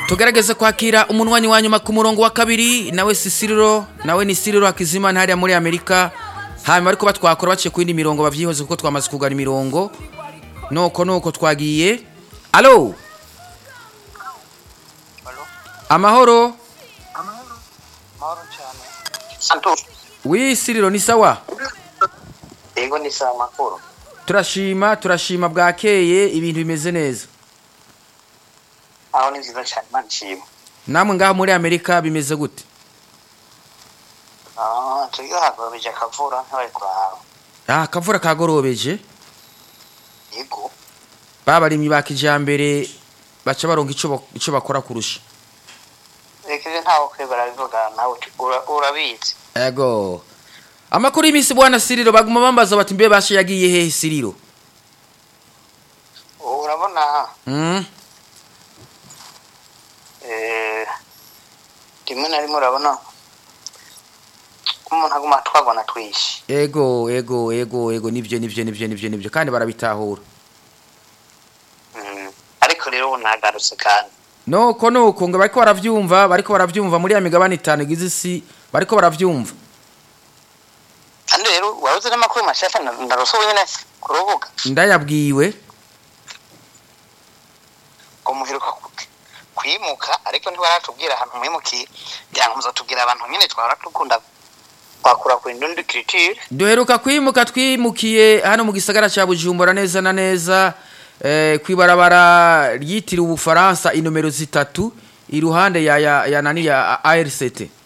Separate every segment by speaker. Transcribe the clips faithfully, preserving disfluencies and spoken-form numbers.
Speaker 1: tugerageze kwakira umunwanyi wa nyuma ku murongo wa kabiri nawe Sisiriro nawe ni Siriro Hakizimana hariya muri Amerika hanyuma ariko batwakora baciye ku yindi mirongo bavyihoze kuko twamaze kugana imirongo noko noko twagiye. Allo Amahoro.
Speaker 2: Amahoro cyane. Santos.
Speaker 1: Oui Siriro ni sawa?
Speaker 2: Yego ni sawa makuru.
Speaker 1: Turashima turashima bwakeye ibintu bimeze neza.
Speaker 2: Aho ni nziza cyane manshima.
Speaker 1: Namwe ngaho muri Amerika bimeze gute?
Speaker 2: Ah, tuyo hagorobeje akavura ntawe kwawe.
Speaker 1: Ah, kavura kagorobeje.
Speaker 2: Yego.
Speaker 1: Baba rimyi bakijambere baca baronka ico ico bakora kurusha.
Speaker 2: Rekeze ntawo kwebara bivuga nawe urabizi.
Speaker 1: Ego. Amakuru y'imisi bwana Siriro baguma bambaza bati mbe bashe yagiye hehe Siriro?
Speaker 2: Urabona?
Speaker 1: Mm.
Speaker 2: Eh rimwe na rimwe urabona umuntu aguma twagwana twishi.
Speaker 1: Ego ego ego ego nivyo nivyo nivyo nivyo nivyo kandi barabitahura.
Speaker 2: Mm. Ariko rero unagarutse kandi.
Speaker 1: No kono konge bariko baravyumva bariko baravyumva muri ya migabane itanu gizisi bariko baravyumva.
Speaker 2: Ande rero waruze n'amakuru mashafa ndaroso nyene kurubuga.
Speaker 1: Ndayabwiwe.
Speaker 2: Ko muheruka kwimuka ariko ntibaratubwira ahantu mwimukiye byango muzatubwira abantu nyene twara tukunda kwakura ku Indundi Culture.
Speaker 1: Duheruka kwimuka twimukiye hano mu gisagara ca Bujumbura neza na neza eh kwibarabara ryitiriwe Ubufaransa inomero zitatu iruhande ya ya, ya nani ya A R C T.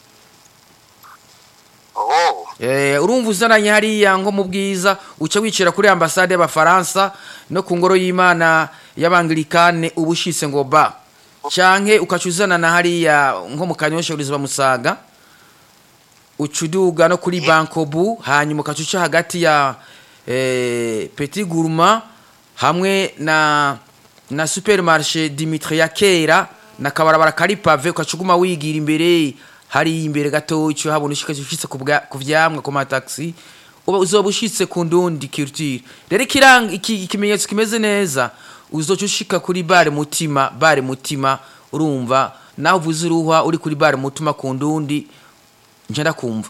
Speaker 2: Oh.
Speaker 1: Eh urumva uzananye hariya ngo mu bwiza uca wicira kuri ambassade y'Abafaransa no ku ngoro y'Imana y'Abangilikane ubushitse ngo ba canke ukacuzana na hariya nko mu Kanyosha uriza bamusaga ucuduga no kuri Bankobu hanyuma ukacuca hagati ya eh Petit Gourmand hamwe na na supermarché Dimitri ya kera na kabarabara kari pave ukacuguma wigira imbere hari imbere gato ico habona ushika ushitse ku vyamwe ku mataxi uba uzoba ushitse ku Ndundi Culture rero kiranga iki ikimenyetso kimeze neza uzoca ushika kuri bare mutima bare mutima urumva naho uvuze uruhwa uri kuri bare mutima ku Ndundi nje ndakumva.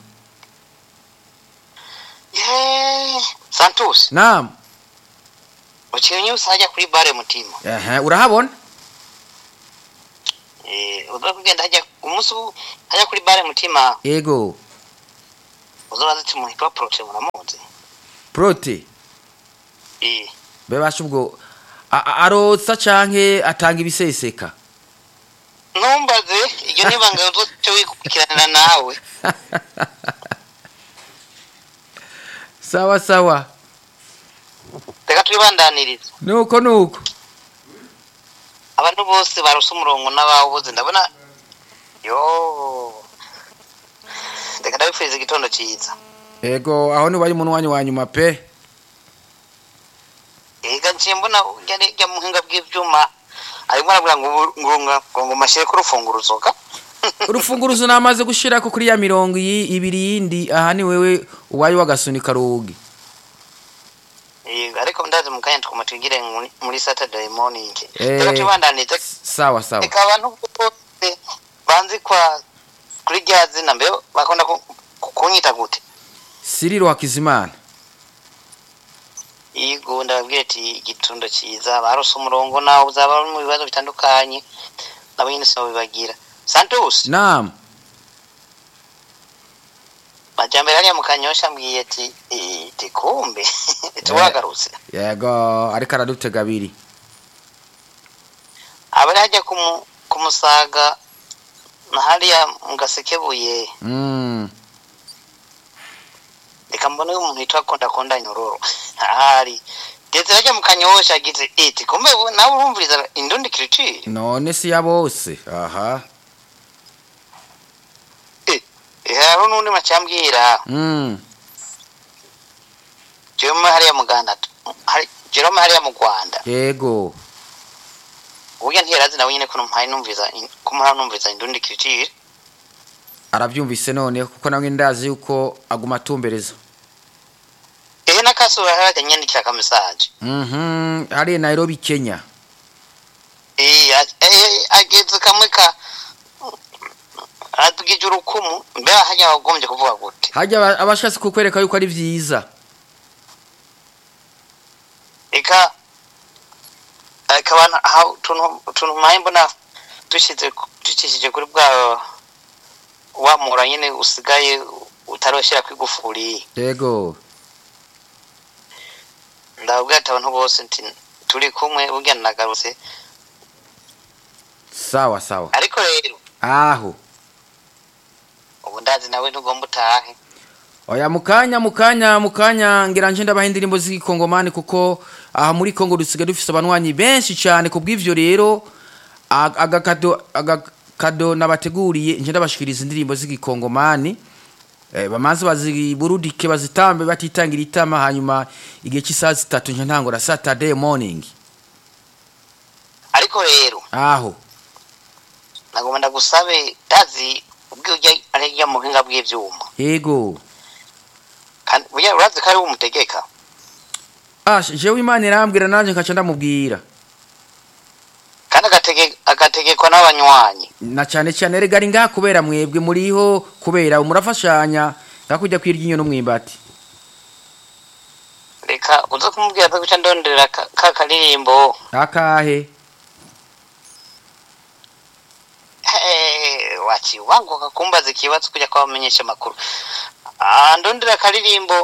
Speaker 2: Yeah, Santos.
Speaker 1: Naam.
Speaker 2: Uciye usajya kuri bare mutima.
Speaker 1: Ehe urahabona?
Speaker 2: Eh uza kugenda hajya umunsi hajya kuri bare mutima.
Speaker 1: Yego.
Speaker 2: Uzobaza ati muhitwa prote muramuzi.
Speaker 1: Prote.
Speaker 2: Eh.
Speaker 1: Bebasha ubwo arotsa canke atanga ibiseseka.
Speaker 2: Numbaze iyo nibanga uzoce wikukirana nawe.
Speaker 1: Sawa sawa.
Speaker 2: Teka twibandaniriza.
Speaker 1: Nuko nuko.
Speaker 2: Abantu bose barusa umurongo n'abawoze ndabona yo. Teka ndabifuriza igitondo cyiza.
Speaker 1: Ego aho ni bari munwanyi wa nyuma pe.
Speaker 2: Ega nsimbona yari ya muhinga bw'ivyuma. Arimo arabura ngo ngonga ngo mashire ku rufunguruzo ka.
Speaker 1: Urufunguruzo namaze gushira ko kuri ya mirongo ibiri yindi aha ni wewe uwayi wagasunika rugi.
Speaker 2: Eh ariko ndaze mukanya tukumatugire muri Saturday morning. Teka tubandanize.
Speaker 1: Sawa sawa.
Speaker 2: Eka abantu bose banzi kwa kuri gyazi nambe bakonda kunyita gute.
Speaker 1: Siriro Hakizimana.
Speaker 2: Yego ndababwiye ati igitundo cyiza barose umurongo nawo uzaba mu bibazo bitandukanye nabo nyine so bibagira. Santos.
Speaker 1: Naam.
Speaker 2: Majambere ari mu Kanyosha mbwiye ati eh tikumbe tuwagarutse.
Speaker 1: Yego ariko aradutega abiri.
Speaker 2: Abari hajya kumusaga na hariya mugasekebuye.
Speaker 1: Mm.
Speaker 2: Eka mbona umuntu yitwa konda konda nyororo. Hari. Ndetse hajya mu Kanyosha gize eti kumbe nawe urumviriza Indundi Culture.
Speaker 1: None si ya bose. Aha.
Speaker 2: Haro nundi macambwira.
Speaker 1: Mm.
Speaker 2: Jerome hariya muganda. Hari Jerome hariya mu Rwanda.
Speaker 1: Yego.
Speaker 2: Uya ntirazi nawe nyine ko mpaye numviza kumara numviza Indundi Culture.
Speaker 1: Aravyumvise none kuko nawe ndazi yuko aguma atumbereza.
Speaker 2: Eh nakasura haraje nyandikira ka message.
Speaker 1: Mhm, ari Nairobi Kenya.
Speaker 2: Eh ageze kamwe ka atugije urukumu mbere hajya wagombye kuvuga gute
Speaker 1: hajya abashatse kukwereka yuko ari vyiza
Speaker 2: eka akabana how tuntu tuntu mayimbo na dushize dukishije kuri bwa wa mura nyene usigaye utaroshira kwigufuri
Speaker 1: yego
Speaker 2: ndabwira ati abantu bose nti turi kumwe burya nagarutse
Speaker 1: sawa sawa
Speaker 2: ariko rero
Speaker 1: aho
Speaker 2: ubu ndazi nawe ntugomba utahe
Speaker 1: oya mukanya mukanya mukanya ngira nje ndabaha indirimbo z'ikongomani kuko aha muri Kongo dusigaye dufise abanwanyi benshi cyane kubw'ivyo rero agakado agakado nabateguriye nje ndabashikiriza indirimbo z'ikongomani eh bamaze baziburudike bazitambe batitangira itama hanyuma igihe cy'isaha zitatu nje ntangora Saturday morning
Speaker 2: ariko rero
Speaker 1: aho
Speaker 2: nagomba ndagusabe dazi ubwo ujya arya muhinga bw'ivyuma
Speaker 1: yego
Speaker 2: kandi buya urazi kari umutegeka
Speaker 1: ash jewe Imana irambwira nanje nkaca ndamubwira
Speaker 2: kandi agatege agategekwa n'abanywanyi
Speaker 1: na cyane cyane rega ari ngaha kubera mwebwe muriho kubera umurafashanya ngakujya kwirya no mwimbati
Speaker 2: reka uza kumubwira ko guca ndondera ka karirimbo
Speaker 1: akahe
Speaker 2: eh wachi wangu kakumbaza ikibazo kujya kwamenyesha makuru ah ndondera karirimbo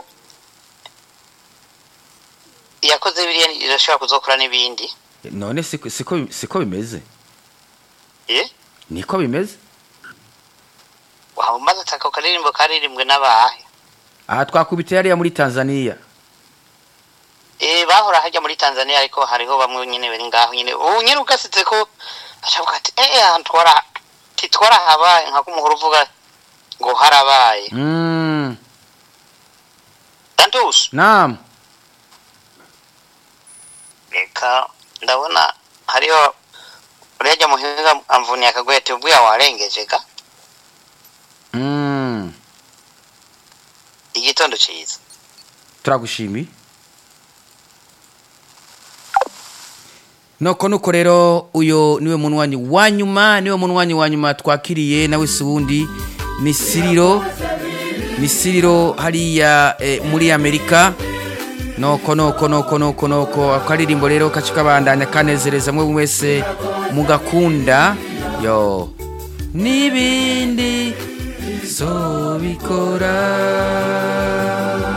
Speaker 2: yakoze biriya irashobora kuzokora n'ibindi
Speaker 1: none siko siko siko bimeze
Speaker 2: eh
Speaker 1: niko bimeze
Speaker 2: waho maze taka karirimbo karirimbwe n'abahe
Speaker 1: aha twakubita yari muri Tanzania
Speaker 2: eh bahora hajya muri Tanzania ariko hariho bamwe nyine bari ngaho nyine ubu nyine ugasitse ko achavuga ati eh antwara titwara habaye nka kumuhoro uvuga ngo harabaye
Speaker 1: mm
Speaker 2: Dantus
Speaker 1: naam
Speaker 2: reka ndabona hariho urejya muhinga amvuni akagwete ubwo warengeje ka
Speaker 1: mm
Speaker 2: igitondo cyiza
Speaker 1: turagushimi noko nuko rero uyo niwe munwanyi wanyuma niwe munwanyi wanyuma twakiriye nawe subundi ni Siriro ni Siriro hariya eh, muri Amerika noko noko noko noko noko akaririmbo rero kacikabandanya kanezereza mwe mwese mugakunda yo nibindi so bikora